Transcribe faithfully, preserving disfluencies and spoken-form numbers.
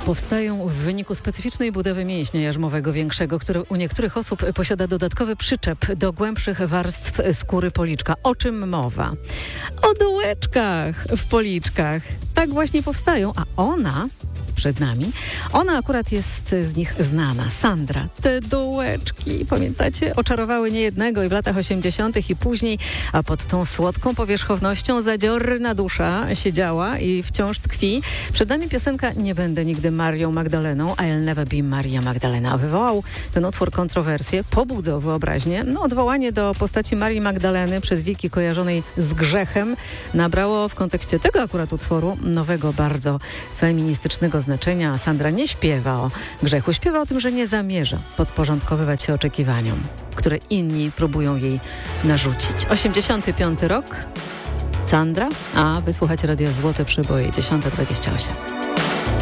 Powstają w wyniku specyficznej budowy mięśnia jarzmowego większego, który u niektórych osób posiada dodatkowy przyczep do głębszych warstw skóry policzka. O czym mowa? O dołeczkach w policzkach. Tak właśnie powstają, a ona... przed nami. Ona akurat jest z nich znana. Sandra. Te dołeczki, pamiętacie? Oczarowały niejednego i w latach osiemdziesiątych i później, a pod tą słodką powierzchownością zadziorna dusza siedziała i wciąż tkwi. Przed nami piosenka Nie będę nigdy Marią Magdaleną, I'll never be Maria Magdalena. Wywołał ten utwór kontrowersję, pobudzał wyobraźnię. No, odwołanie do postaci Marii Magdaleny przez wieki kojarzonej z grzechem nabrało w kontekście tego akurat utworu nowego, bardzo feministycznego znaczenia. Sandra nie śpiewa o grzechu, śpiewa o tym, że nie zamierza podporządkowywać się oczekiwaniom, które inni próbują jej narzucić. osiemdziesiąty piąty rok, Sandra, a wysłuchać Radia Złote Przeboje, dziesiąta dwadzieścia osiem.